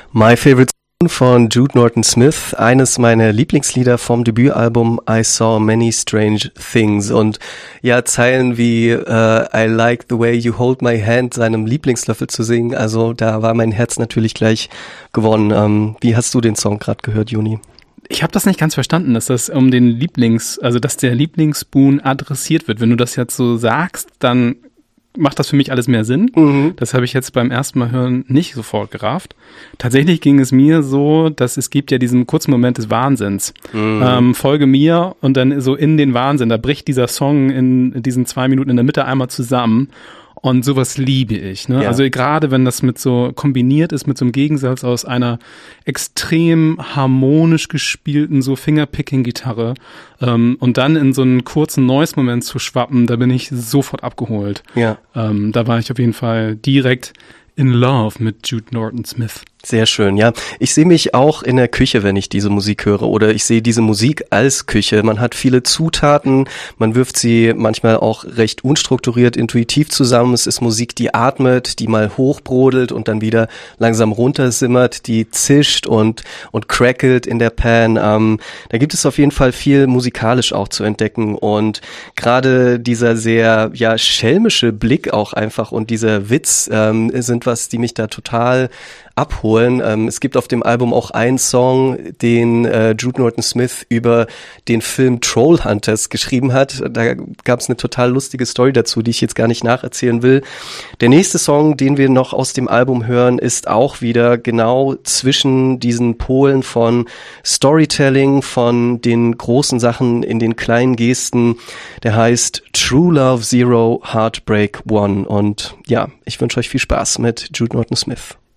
My Favorite Song von Jude Norton-Smith, eines meiner Lieblingslieder vom Debütalbum I Saw Many Strange Things. Und ja, Zeilen wie I like the way you hold my hand, seinem Lieblingslöffel zu singen, also da war mein Herz natürlich gleich gewonnen. Wie hast du den Song gerade gehört, Juni? Ich habe das nicht ganz verstanden, dass das dass der Lieblingsspoon adressiert wird. Wenn du das jetzt so sagst, dann macht das für mich alles mehr Sinn. Mhm. Das habe ich jetzt beim ersten Mal hören nicht sofort gerafft. Tatsächlich ging es mir so, dass es gibt ja diesen kurzen Moment des Wahnsinns. Mhm. Folge mir und dann so in den Wahnsinn. Da bricht dieser Song in diesen 2 Minuten in der Mitte einmal zusammen. Und sowas liebe ich, ne? Ja. Also gerade wenn das mit so kombiniert ist mit so einem Gegensatz aus einer extrem harmonisch gespielten so Fingerpicking-Gitarre und dann in so einen kurzen Noise-Moment zu schwappen, da bin ich sofort abgeholt. Ja. Da war ich auf jeden Fall direkt in love mit Jude Norton-Smith. Sehr schön, ja. Ich sehe mich auch in der Küche, wenn ich diese Musik höre, oder ich sehe diese Musik als Küche. Man hat viele Zutaten, man wirft sie manchmal auch recht unstrukturiert, intuitiv zusammen. Es ist Musik, die atmet, die mal hochbrodelt und dann wieder langsam runtersimmert, die zischt und crackelt in der Pan. Da gibt es auf jeden Fall viel musikalisch auch zu entdecken und gerade dieser sehr, ja, schelmische Blick auch einfach und dieser Witz sind was, die mich da total abholen. Es gibt auf dem Album auch einen Song, den Jude Norton-Smith über den Film Trollhunters geschrieben hat. Da gab es eine total lustige Story dazu, die ich jetzt gar nicht nacherzählen will. Der nächste Song, den wir noch aus dem Album hören, ist auch wieder genau zwischen diesen Polen von Storytelling, von den großen Sachen in den kleinen Gesten. Der heißt True Love Zero, Heartbreak One. Und ja, ich wünsche euch viel Spaß mit Jude Norton-Smith.